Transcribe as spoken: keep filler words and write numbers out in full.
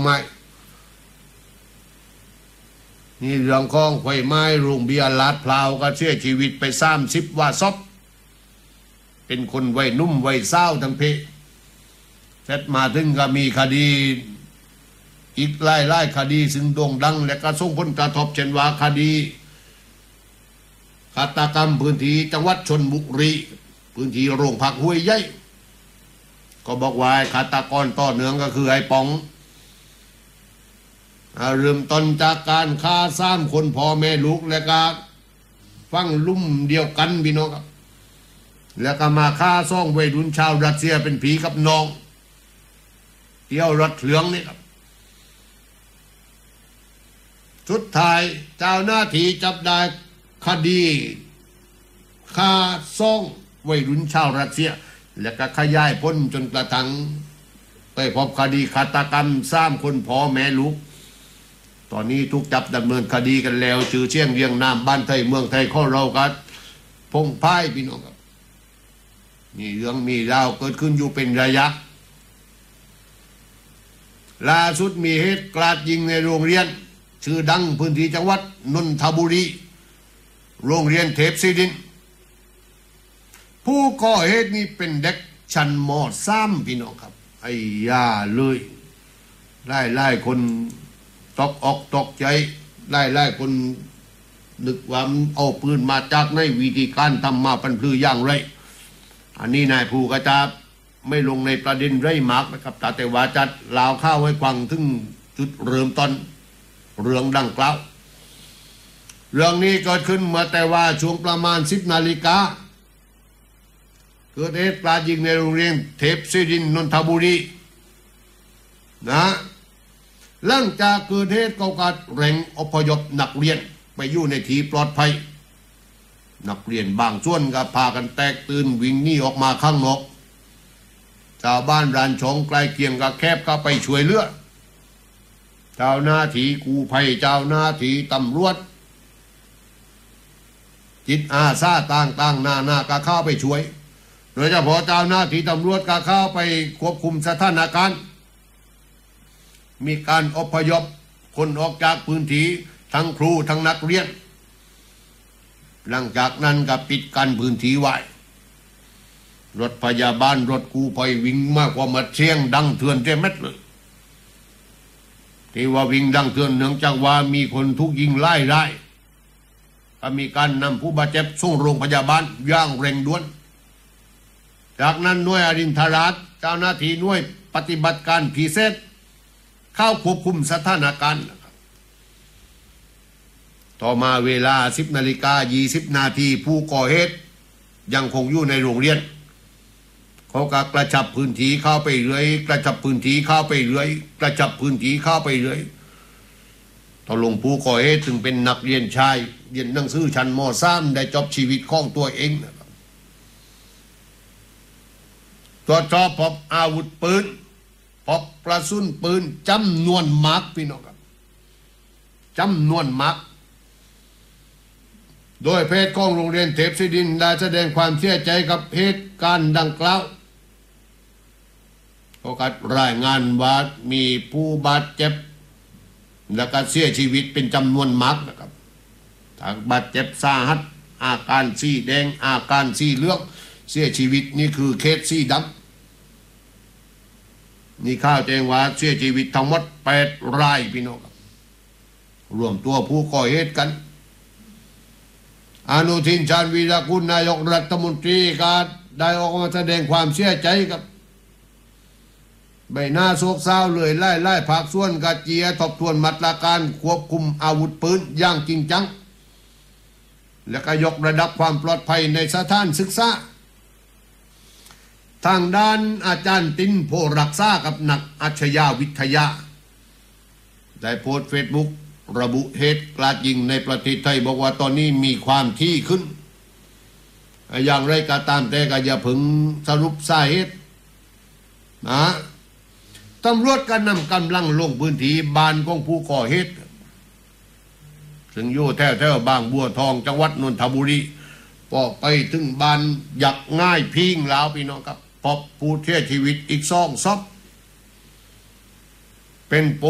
มายนี่เรื่องของไฟไหม้โรงเบียร์ลาดพร้าวก็เสียชีวิตไปสามสิบว่าซบเป็นคนวัยนุ่มวัยเศร้าทั้งเพเสร็จมาถึงก็มีคดีอีกหลายหลายคดีซึ่งโด่งดังและก็ส่งผลกระทบเช่นว่าคดีฆาตกรรมพื้นที่จังหวัดชลบุรีพื้นที่โรงพักห้วยใหญ่ก็บอกว่าฆาตกรต่อเนื่องก็คือไอ้ป๋องเริ่มต้นจากการฆ่าสามคนพ่อแม่ลูกและก็ฟังลุ่มเดียวกันพี่น้องครับแล้วก็มาฆ่าซ่องวัยรุ่นชาวรัสเซียเป็นผีกับน้องเที่ยวรถเหลืองนี่ครับสุดท้ายเจ้าหน้าที่จับได้คดีฆ่าซ่องวัยรุ่นชาวรัสเซียแล้วก็ขยายผลจนกระทั่งไปพบคดีฆาตกรรมสามคนพ่อแม่ลูกตอนนี้ทุกจับดำเนินคดีกันแล้วชื่อเชียงเรียงนามบ้านไทยเมืองไทยข้อเรากันพงพ่ายพี่น้องครับนี่เรื่องมีราวเกิดขึ้นอยู่เป็นระยะล่าสุดมีเหตุกราดยิงในโรงเรียนชื่อดังพื้นที่จังหวัดนนทบุรีโรงเรียนเทพศิรินทร์ผู้ก่อเหตุนี้เป็นเด็กชั้นม.สามพี่น้องครับไอ้ย่าเลยไล่ไล่คนตกอกตกใจไล่ไล่คนนึกว่าเอาปืนมาจากในวิธีการทำมาเป็นพลืออย่างไรอันนี้นายผู้ก็จะไม่ลงในประเด็นไรมากนะครับแต่ว่าจัดลาวข้าวไว้ควังถึงจุดเริ่มต้นเรื่องดังกล่าวเรื่องนี้เกิดขึ้นเมื่อแต่ว่าช่วงประมาณสิบนาฬิกาเกิดเหตุกราดยิงในโรงเรียนเทพศิรินทร์นนทบุรีนะหลังจากเกิดเหตุก็การเร่งอพยพนักเรียนไปอยู่ในที่ปลอดภัยนักเรียนบางส่วนก็พากันแตกตื่นวิ่งหนีออกมาข้างนอกชาวบ้านร้านชองใกล้เคียงก็แคบก็ไปช่วยเหลือเจ้าหน้าที่กู้ภัยเจ้าหน้าที่ตำรวจจิตอาสาต่างๆนานาก็เข้าไปช่วยโดยเฉพาะเจ้าหน้าที่ตำรวจก็เข้าไปควบคุมสถานการณ์มีการอพยพคนออกจากพื้นที่ทั้งครูทั้งนักเรียนหลังจากนั้นก็ปิดกั้นพื้นที่ไว้รถพยาบาลรถกู้ภัยวิ่งมากกว่ามาเชียงดังเถื่อนเต็มเม็ดเลยที่ว่าวิ่งดังเถื่อนเนื่องจากว่ามีคนทุกยิงไล่ไล่ก็มีการนำผู้บาดเจ็บส่งโรงพยาบาลอย่างเร่งด่วนจากนั้นหน่วยอรินทราชเจ้าหน้าที่หน่วยปฏิบัติการพิเศษเข้าควบคุมสถานการณ์ต่อมาเวลาสิบนาฬิกายี่สิบนาทีผู้ก่อเหตุยังคงอยู่ในโรงเรียนเขาก็กระชับพื้นที่เข้าไปเรื่อยกระชับพื้นที่เข้าไปเรื่อยกระชับพื้นที่เข้าไปเรื่อยตกลงผู้ก่อเหตุถึงเป็นนักเรียนชายเรียนหนังสือชั้นม.สามได้จบชีวิตของตัวเองนะครับตรวจสอบพบอาวุธปืนพบกระสุนปืนจำนวนมากพี่น้องครับจำนวนมากโดยเพจของโรงเรียนเทพศิรินทร์ได้แสดงความเสียใจกับเหตุการณ์ดังกล่าวก็การรายงานว่ามีผู้บาดเจ็บและก็เสียชีวิตเป็นจำนวนมากนะครับทางบาดเจ็บสาหัสอาการสีแดงอาการสีเหลืองเสียชีวิตนี่คือเคสสีดำนี่ข้าวแจ้งว่าเสียชีวิตทั้งหมดแปดรายพี่น้องครับรวมตัวผู้ก่อเหตุกันอนุทินชาญวีรกุลนายกรัฐมนตรีก็ได้ออกมาแสดงความเสียใจกับใบหน้าโศกเศร้าเลยไล่ไล่ภาคส่วนกาเจียทบทวนมาตรการควบคุมอาวุธปืนอย่างจริงจังและก็ยกระดับความปลอดภัยในสถานศึกษาทางด้านอาจารย์ตินโพรักษากับนักอาชญาวิทยาได้โพสต์เฟซบุ๊กระบุเหตุกราดยิงในประเทศไทยบอกว่าตอนนี้มีความที่ขึ้นอย่างไรก็ตามแต่ก็อย่าพึงสรุปสาเหตุนะตำรวจก็นำกำลังลงพื้นที่บ้านของผู้ก่อเหตุซึ่งอยู่แถวๆบางบัวทองจังหวัดนนทบุรีพอไปถึงบ้านอยากง่ายพิงแล้วพี่น้องครับพบผู้เสียชีวิตอีกสองศพเป็น